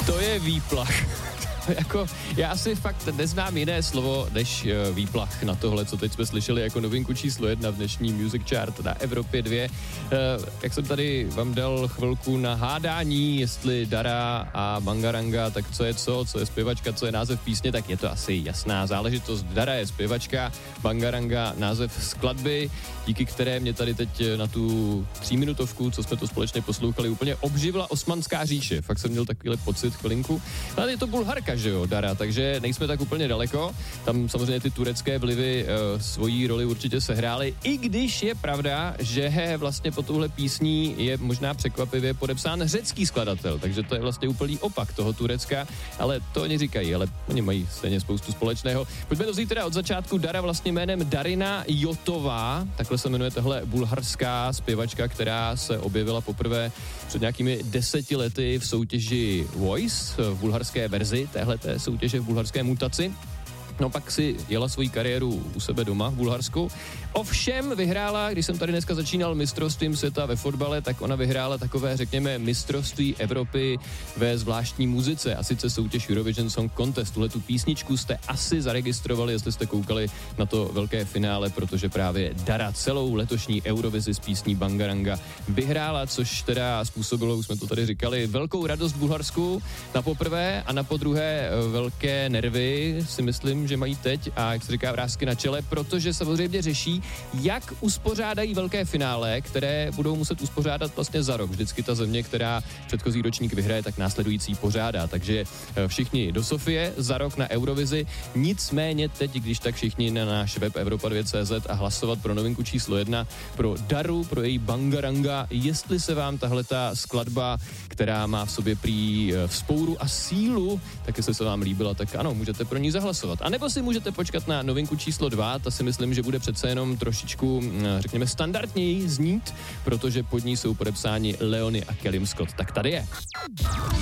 To je výplach. Jako, já asi fakt neznám jiné slovo než výplach na tohle, co teď jsme slyšeli jako novinku číslo 1 v dnešní Music Chart na Evropě 2. Jak jsem tady vám dal chvilku na hádání, jestli Dara a Bangaranga, tak co je zpěvačka, co je název písně, tak je to asi jasná záležitost. Dara je zpěvačka, Bangaranga název skladby, díky které mě tady teď na tu 3minutovku, co jsme to společně poslouchali, úplně obživla Osmanská říše. Fakt jsem měl takovýhle pocit chvilinku. Ale je to Bulharka, že jo, Dara, takže nejsme tak úplně daleko. Tam samozřejmě ty turecké vlivy svojí roli určitě sehrály, i když je pravda, že vlastně po touhle písní je možná překvapivě podepsán řecký skladatel, takže to je vlastně úplný opak toho Turecka, ale to oni říkají, ale oni mají stejně spoustu společného. Pojďme to vzít teda od začátku. Dara vlastně jménem Darina Jotová, takhle se jmenuje tahle bulharská zpěvačka, která se objevila poprvé před nějakými 10 lety v soutěži Voice, v bulharské verzi téhleté soutěže, v bulharské mutaci. No pak si jela svoji kariéru u sebe doma v Bulharsku. Ovšem vyhrála, když jsem tady dneska začínal mistrovstvím světa ve fotbale, tak ona vyhrála takové, řekněme, mistrovství Evropy ve zvláštní muzice, a sice soutěž Eurovision Song Contest. Tuhletu písničku jste asi zaregistrovali, jestli jste koukali na to velké finále, protože právě Dara celou letošní Eurovizi s písní Bangaranga vyhrála, což teda způsobilo, už jsme to tady říkali, velkou radost v Bulharsku na poprvé a na podruhé velké nervy, si myslím, že mají teď, a jak se říká, vrásky na čele, protože samozřejmě řeší, jak uspořádají velké finále, které budou muset uspořádat vlastně za rok. Vždycky ta země, která předchozí ročník vyhraje, tak následující pořádá. Takže všichni do Sofie za rok na Eurovizi. Nicméně teď, když tak všichni na náš web Evropa2.cz a hlasovat pro novinku číslo 1, pro Daru, pro její Bangaranga, jestli se vám tahleta skladba, která má v sobě prý vzpouru a sílu, tak jestli se vám líbila, tak ano, můžete pro ní zahlasovat. A nebo si můžete počkat na novinku číslo 2, ta si myslím, že bude přece jenom trošičku, řekněme, standardněji znít, protože pod ní jsou podepsáni Leony a Callum Scott. Tak tady je.